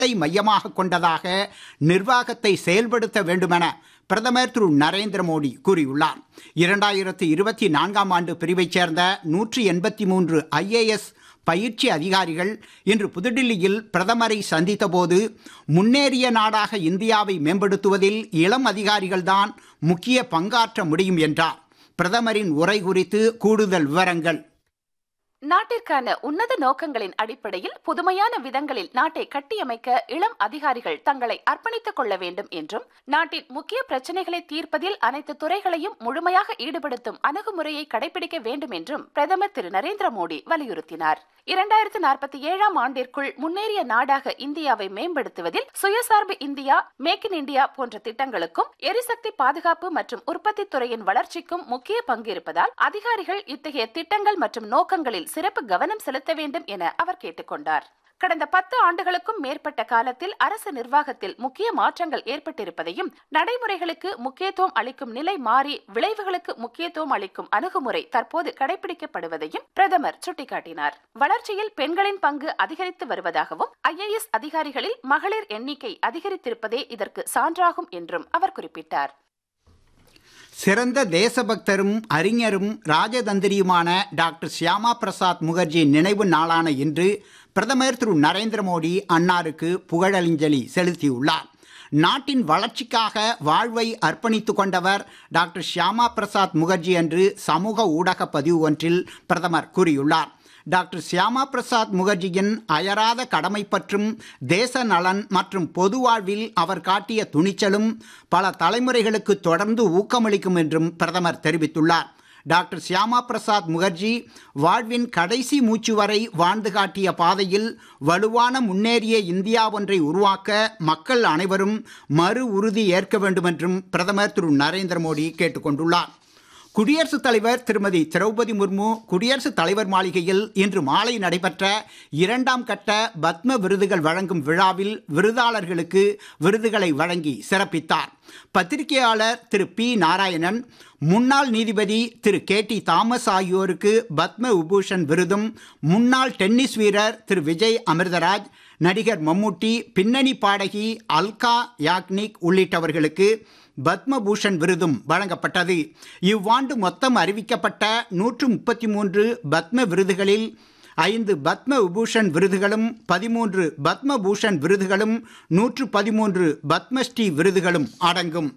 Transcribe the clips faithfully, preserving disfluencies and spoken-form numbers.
நலத்தை மையமாக கொண்டதாக நிர்வாகத்தை செயல்படுத்த வேண்டுமென பிரதமர் திரு நரேந்திர மோடி கூறியுள்ளார். இரண்டாயிரத்தி இருபத்தி நான்காம் ஆண்டு பிரிவைச் சேர்ந்த நூற்றி எண்பத்தி மூன்று ஐஏஎஸ் பயிற்சி அதிகாரிகள் இன்று புதுடில்லியில் பிரதமரை சந்தித்த போது முன்னேறிய நாடாக இந்தியாவை மேம்படுத்துவதில் இளம் அதிகாரிகள்தான் முக்கிய பங்காற்ற முடியும் என்றார். பிரதமரின் உரை குறித்து கூடுதல் விவரங்கள். நாட்டிற்கான உன்னத நோக்கங்களின் அடிப்படையில் புதுமையான விதங்களில் நாட்டை கட்டியமைக்க இளம் அதிகாரிகள் தங்களை அர்ப்பணித்துக் கொள்ள வேண்டும் என்றும் நாட்டின் முக்கிய பிரச்சனைகளை தீர்ப்பதில் அனைத்து துறைகளையும் முழுமையாக ஈடுபடுத்தும் அணுகுமுறையை கடைபிடிக்க வேண்டும் என்றும் பிரதமர் திரு நரேந்திர மோடி வலியுறுத்தினார். இரண்டாயிரத்து நாற்பத்தி ஏழாம் ஆண்டிற்குள் முன்னேறிய நாடாக இந்தியாவை மேம்படுத்துவதில் சுயசார்பு இந்தியா, மேக் இன் இந்தியா போன்ற திட்டங்களுக்கும் எரிசக்தி பாதுகாப்பு மற்றும் உற்பத்தி துறையின் வளர்ச்சிக்கும் முக்கிய பங்கு இருப்பதால் அதிகாரிகள் இத்தகைய திட்டங்கள் மற்றும் நோக்கங்களில் சிறப்பு கவனம் செலுத்த வேண்டும் என அவர் கேட்டுக்கொண்டார். கடந்த பத்து ஆண்டுகளுக்கும் மேற்பட்ட காலத்தில் அரசு நிர்வாகத்தில் முக்கிய மாற்றங்கள் ஏற்பட்டிருப்பதையும் நடைமுறைகளுக்கு முக்கியத்துவம் அளிக்கும் நிலை மாறி விளைவுகளுக்கு முக்கியத்துவம் அளிக்கும் அணுகுமுறை தற்போது கடைபிடிக்கப்படுவதையும் பிரதமர் சுட்டிக்காட்டினார். வளர்ச்சியில் பெண்களின் பங்கு அதிகரித்து வருவதாகவும் ஐஏஎஸ் அதிகாரிகளில் மகளிர் எண்ணிக்கை அதிகரித்திருப்பதே இதற்கு சான்றாகும் என்றும் அவர் குறிப்பிட்டார். சிறந்த தேசபக்தரும் அறிஞரும் ராஜதந்திரியுமான டாக்டர் ஷியாமா பிரசாத் முகர்ஜி நினைவு நாளான இன்று பிரதமர் திரு நரேந்திர மோடி அன்னாருக்கு புகழஞ்சலி செலுத்தியுள்ளார். நாட்டின் வளர்ச்சிக்காக வாழ்வை அர்ப்பணித்துக் கொண்டவர் டாக்டர் ஷியாமா பிரசாத் முகர்ஜி என்று சமூக ஊடக பதிவு ஒன்றில் பிரதமர் கூறியுள்ளார். டாக்டர் ஷியாமா பிரசாத் முகர்ஜியின் அயராத கடமை பற்றும் தேச நலன் மற்றும் பொது வாழ்வில் அவர் காட்டிய துணிச்சலும் பல தலைமுறைகளுக்கு தொடர்ந்து ஊக்கமளிக்கும் என்றும் பிரதமர் தெரிவித்துள்ளார். டாக்டர் ஷியாமா பிரசாத் முகர்ஜி வாழ்வின் கடைசி மூச்சு வரை வாழ்ந்து காட்டிய பாதையில் வலுவான முன்னேறிய இந்தியா ஒன்றை உருவாக்க மக்கள் அனைவரும் மறு உறுதி ஏற்க வேண்டும் என்றும் பிரதமர் திரு நரேந்திர மோடி கேட்டுக்கொண்டுள்ளார். குடியரசுத் தலைவர் திருமதி திரௌபதி முர்மு குடியரசுத் தலைவர் மாளிகையில் இன்று மாலை நடைபெற்ற இரண்டாம் கட்ட பத்ம விருதுகள் வழங்கும் விழாவில் விருதாளர்களுக்கு விருதுகளை வழங்கி சிறப்பித்தார். பத்திரிகையாளர் திரு பி நாராயணன், முன்னாள் நீதிபதி திரு கே டி தாமஸ் ஆகியோருக்கு பத்ம விபூஷன் விருதும், முன்னாள் டென்னிஸ் வீரர் திரு விஜய் அமிர்தராஜ், நடிகர் மம்முட்டி, பின்னணி பாடகி அல்கா யாக்னிக் உள்ளிட்டவர்களுக்கு பத்மபூஷன் விருதும் வழங்கப்பட்டது. இவ்வாண்டு மொத்தம் அறிவிக்கப்பட்ட நூற்று முப்பத்தி மூன்று பத்ம விருதுகளில் ஐந்து பத்ம விபூஷன் விருதுகளும் பதிமூன்று பத்மபூஷன் விருதுகளும் நூற்று பதிமூன்று பத்மஸ்ரீ விருதுகளும் அடங்கும்.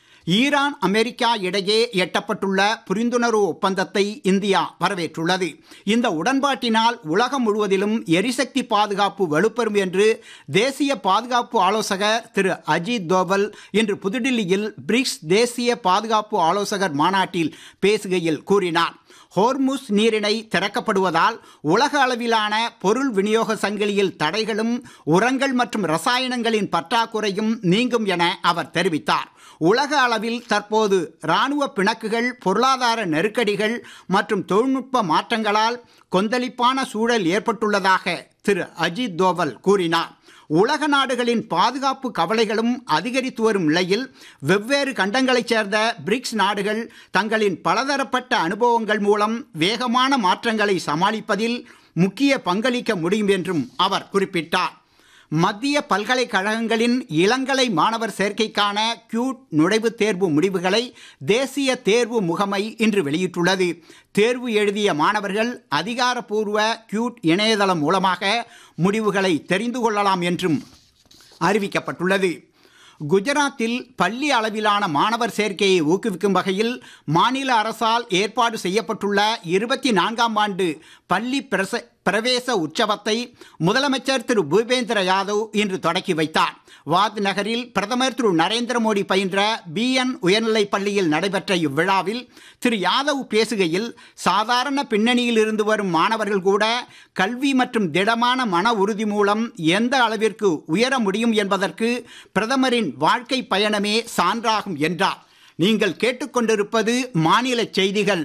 ஈரான் அமெரிக்கா இடையே எட்டப்பட்டுள்ள புரிந்துணர்வு ஒப்பந்தத்தை இந்தியா வரவேற்றுள்ளது. இந்த உடன்பாட்டினால் உலகம் முழுவதிலும் எரிசக்தி பாதுகாப்பு வலுப்பெறும் என்று தேசிய பாதுகாப்பு ஆலோசகர் திரு அஜித் தோவல் இன்று புதுடில்லியில் பிரிக்ஸ் தேசிய பாதுகாப்பு ஆலோசகர் மாநாட்டில் பேசுகையில் கூறினார். ஹோர்முஸ் நீரிணை திறக்கப்படுவதால் உலக அளவிலான பொருள் விநியோக சங்கிலியில் தடைகளும் உரங்கள் மற்றும் ரசாயனங்களின் பற்றாக்குறையும் நீங்கும் என அவர் தெரிவித்தார். உலக அளவில் தற்போது இராணுவ பிணக்குகள், பொருளாதார நெருக்கடிகள் மற்றும் தொழில்நுட்ப மாற்றங்களால் கொந்தளிப்பான சூழல் ஏற்பட்டுள்ளதாக திரு அஜித் தோவல் கூறினார். உலக நாடுகளின் பாதுகாப்பு கவலைகளும் அதிகரித்து வரும் நிலையில் வெவ்வேறு கண்டங்களைச் சேர்ந்த பிரிக்ஸ் நாடுகள் தங்களின் பலதரப்பட்ட அனுபவங்கள் மூலம் வேகமான மாற்றங்களை சமாளிப்பதில் முக்கிய பங்களிக்க முடியும் என்றும் அவர் குறிப்பிட்டார். மத்திய பல்கலைக்கழகங்களின் இளங்கலை மாணவர் சேர்க்கைக்கான கியூட் நுழைவுத் தேர்வு முடிவுகளை தேசிய தேர்வு முகமை இன்று வெளியிட்டுள்ளது. தேர்வு எழுதிய மாணவர்கள் அதிகாரப்பூர்வ கியூட் இணையதளம் மூலமாக முடிவுகளை தெரிந்து கொள்ளலாம் என்றும் அறிவிக்கப்பட்டுள்ளது. குஜராத்தில் பள்ளி அளவிலான மாணவர் சேர்க்கையை ஊக்குவிக்கும் வகையில் மாநில அரசால் ஏற்பாடு செய்யப்பட்டுள்ள இருபத்தி நான்காம் ஆண்டு பள்ளி பிரச பிரவேச உற்சவத்தை முதலமைச்சர் திரு பூபேந்திர யாதவ் இன்று தொடக்கி வைத்தார். வாத் நகரில் பிரதமர் திரு நரேந்திர மோடி பயின்ற பி என் உயர்நிலைப் பள்ளியில் நடைபெற்ற இவ்விழாவில் திரு யாதவ் பேசுகையில், சாதாரண பின்னணியில் இருந்து வரும் மாணவர்கள் கூட கல்வி மற்றும் திடமான மன உறுதி மூலம் எந்த அளவிற்கு உயர முடியும் என்பதற்கு பிரதமரின் வாழ்க்கை பயணமே சான்றாகும் என்றார். நீங்கள் கேட்டுக்கொண்டிருப்பது மாநில செய்திகள்.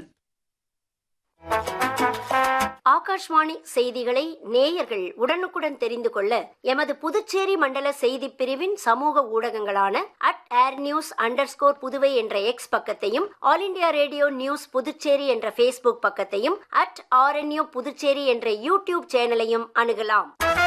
ஆகாஷ்வாணி செய்திகளை நேயர்கள் உடனுக்குடன் தெரிந்து கொள்ள எமது புதுச்சேரி மண்டல செய்தி பிரிவின் சமூக ஊடகங்களான at air news under score Puduvai என்ற எக்ஸ் பக்கத்தையும், all India radio news Puducherry என்ற பேஸ்புக் பக்கத்தையும், அட் ஆர்என்யூ புதுச்சேரி என்ற யூடியூப் சேனலையும் அணுகலாம்.